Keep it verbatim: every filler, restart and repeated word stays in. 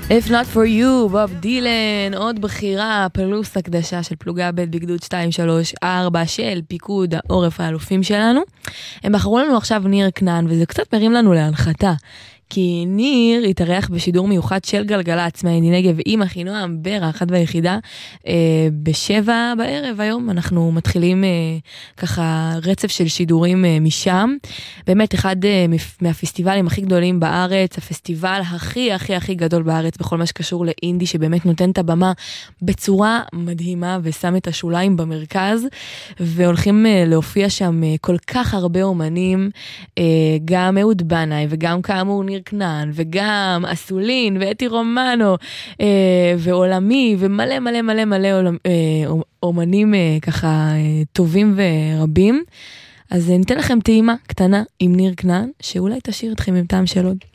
If not for you, בוב דילן, עוד בחירה, פלוס הקדשה של פלוגה ב' בגדוד שתיים שלוש ארבע של פיקוד העורף האלופים שלנו. הם בחרו לנו עכשיו ניר כנען, וזה קצת מרים לנו להנחתה. כי ניר התארח בשידור מיוחד של גלגלצ מהעיני נגב עם אחינועם בר, האחת והיחידה, אה, בשבע בערב היום. אנחנו מתחילים אה, ככה רצף של שידורים אה, משם. באמת אחד אה, מהפסטיבלים הכי גדולים בארץ, הפסטיבל הכי הכי הכי גדול בארץ בכל מה שקשור לאינדי, שבאמת נותן את הבמה בצורה מדהימה ושם את השוליים במרכז, והולכים אה, להופיע שם אה, כל כך הרבה אומנים, אה, גם אהוד בנאי וגם כאמור ניר כנען, וגם אסולין, ואתי רומנו, אה, ועולמי, ומלא מלא מלא מלא עולמ, אה, אומנים אה, ככה אה, טובים ורבים. אז ניתן לכם טעימה קטנה עם ניר כנען, שאולי תשאיר אתכם עם טעם של עוד.